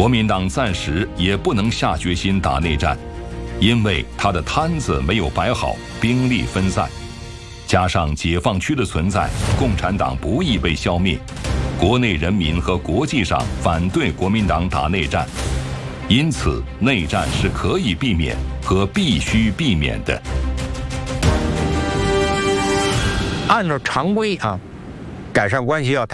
国民党暂时也不能下决心打内战，因为他的摊子没有摆好，兵力分散，加上解放区的存在，共产党不易被消灭。国内人民和国际上反对国民党打内战，因此内战是可以避免和必须避免的。 按照常规改善关系要